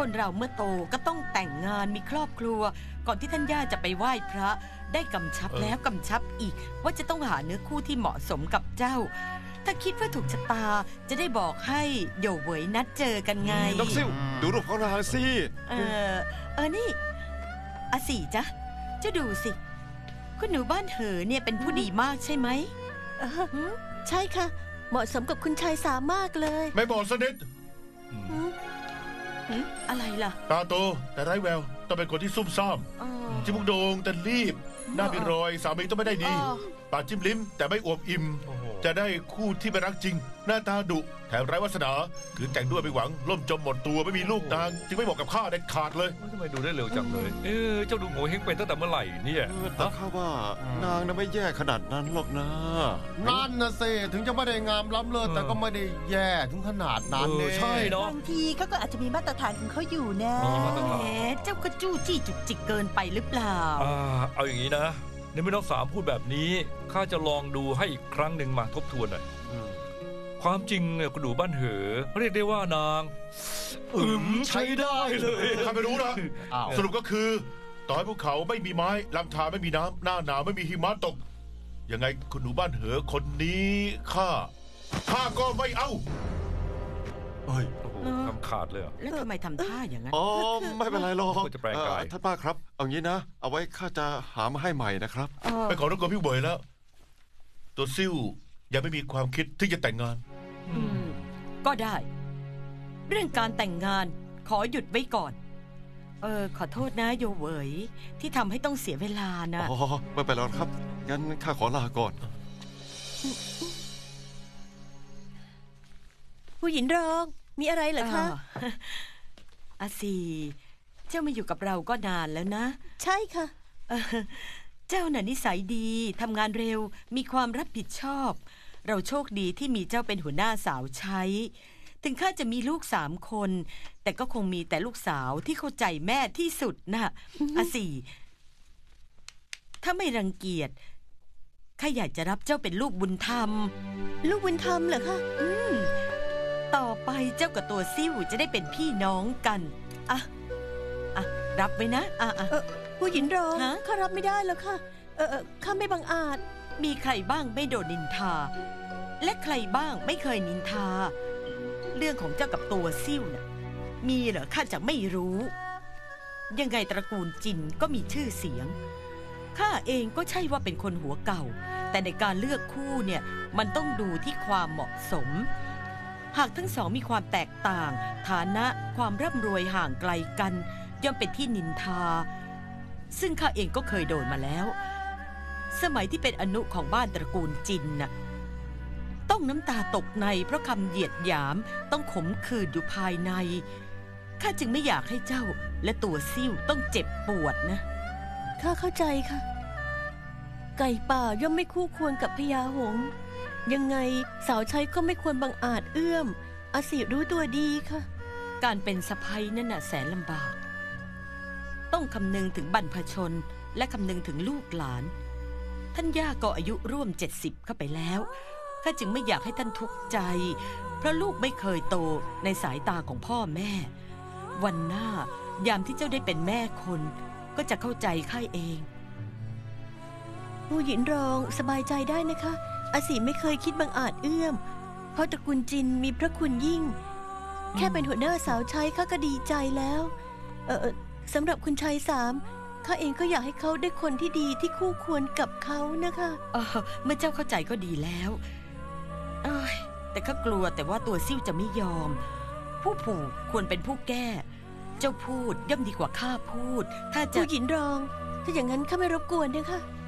คนเราเมื่อโตก็ต้องแต่งงานมีครอบครัวก่อนที่ท่านย่าจะไปไหว้พระได้กำชับแล้วกำชับอีกว่าจะต้องหาเนื้อคู่ที่เหมาะสมกับเจ้าถ้าคิดว่าถูกชะตาจะได้บอกให้โยเหวยนัดเจอกันไงน้องซิ่วดูรูปของนางสินี่อาสี่จ๊ะเจ้าดูสิคุณหนูบ้านเหอเนี่ยเป็นผู้ดีมากใช่ไหมใช่ค่ะเหมาะสมกับคุณชายสามากเลยไม่บอกสนิทอะไรล่ะตาโตแต่ไร้แววต้องเป็นคนที่ซุ่มซ่ามจมูกโด่งแต่รีบหน้ามีรอยสามีต้องไม่ได้ดีปากจิ้มลิ้มแต่ไม่อวบอิ่มจะได้คู่ที่ไม่รักจริงหน้าตาดุแถมไร้วาสนาคือแต่งด้วยไปหวังล่มจมหมดตัวไม่มีลูกนางจึงไม่เหมาะกับข้าได้ขาดเลยทำไมดูได้เร็วจังเลยเจ้าดูโง่เฮงเป็นตั้งแต่เมื่อไหร่เนี่ยแต่ข้าว่านางน่ะไม่แย่ขนาดนั้นหรอกนะนั่นนะสิถึงจะไม่ได้งามล้ำเลิศแต่ก็ไม่ได้แย่ถึงขนาดนั้นเลยใช่เนาะบางทีเขาก็อาจจะมีมาตรฐานของเขาอยู่นะเจ้าก็จู้จี้จุกจิกเกินไปหรือเปล่าเอาอย่างนี้นะในเมื่อน้องสามพูดแบบนี้ข้าจะลองดูให้อีกครั้งหนึ่งมาทบทวนหน่อยความจริงเนี่ยคุณดูบ้านเหอเรียกได้ว่านางใช้ได้เลยข้าไม่รู้นะสรุปก็คือต่อให้ภูเขาไม่มีไม้ลำธารไม่มีน้ำหน้าหนาวไม่มีหิมะตกยังไงคุณหนูบ้านเหอคนนี้ข้าก็ไม่เอาทำขาดเลยแล้วทำไมทำท่าอย่างนั้นไม่เป็นไรหรอกจะแปลงกายท่านป้าครับเอางี้นะเอาไว้ข้าจะหามาให้ใหม่นะครับไปขอรบกวนพี่เบยแล้วตัวซิ่วยังไม่มีความคิดที่จะแต่งงานก็ได้เรื่องการแต่งงานขอหยุดไว้ก่อนขอโทษนะโยเหวยที่ทำให้ต้องเสียเวลานะไม่เป็นไรครับงั้นข้าขอลาก่อนผู้หญิงรองมีอะไรเหรอคะอาซีเจ้ามาอยู่กับเราก็นานแล้วนะใช่ค่ะเจ้าน่ะนิสัยดีทำงานเร็วมีความรับผิดชอบเราโชคดีที่มีเจ้าเป็นหัวหน้าสาวใช้ถึงข้าจะมีลูก3 คนแต่ก็คงมีแต่ลูกสาวที่เข้าใจแม่ที่สุดนะอาซีถ้าไม่รังเกียจข้าอยากจะรับเจ้าเป็นลูกบุญธรรมลูกบุญธรรมเหรอคะต่อไปเจ้ากับตัวซิ่วจะได้เป็นพี่น้องกันรับไว้นะผู้หญิงรองข้ารับไม่ได้แล้วค่ะข้าไม่บังอาจมีใครบ้างไม่โดนนินทาและใครบ้างไม่เคยนินทาเรื่องของเจ้ากับตัวซิ่วน่ะมีเหรอข้าจะไม่รู้ยังไงตระกูลจินก็มีชื่อเสียงข้าเองก็ใช่ว่าเป็นคนหัวเก่าแต่ในการเลือกคู่เนี่ยมันต้องดูที่ความเหมาะสมหากทั้งสองมีความแตกต่างฐานะความร่ำรวยห่างไกลกันย่อมเป็นที่นินทาซึ่งข้าเองก็เคยโดนมาแล้วสมัยที่เป็นอนุของบ้านตระกูลจินน่ะต้องน้ำตาตกในเพราะคำเหยียดหยามต้องขมขื่นอยู่ภายในข้าจึงไม่อยากให้เจ้าและตัวซิ่วต้องเจ็บปวดนะข้าเข้าใจค่ะไก่ป่าย่อมไม่คู่ควรกับพญาหงส์ยังไงสาวใช้ก็ไม่ควรบังอาจเอื้อมอาศิรู้ตัวดีค่ะการเป็นสะใภ้นั่นน่ะแสนลำบากต้องคำนึงถึงบรรพชนและคำนึงถึงลูกหลานท่านย่าก็อายุร่วม70เข้าไปแล้วข้าจึงไม่อยากให้ท่านทุกข์ใจเพราะลูกไม่เคยโตในสายตาของพ่อแม่วันหน้ายามที่เจ้าได้เป็นแม่คนก็จะเข้าใจข้าเองผู้หญิงรองสบายใจได้นะคะอาศิไม่เคยคิดบังอาจเอื้อมเพราะตระกูลจินมีพระคุณยิ่งแค่เป็นหัวหน้าสาวใช้ข้าก็ดีใจแล้วสำหรับคุณชายสามข้าเองก็อยากให้เขาได้คนที่ดีที่คู่ควรกับเขานะคะเมื่อเจ้าเข้าใจก็ดีแล้วแต่ข้ากลัวแต่ว่าตัวซิ่วจะไม่ยอมผู้ผูกควรเป็นผู้แก้เจ้าพูดย่อมดีกว่าข้าพูดถ้าจะผู้หญิงรองถ้าอย่างนั้นข้าไม่รบกวนนะคะ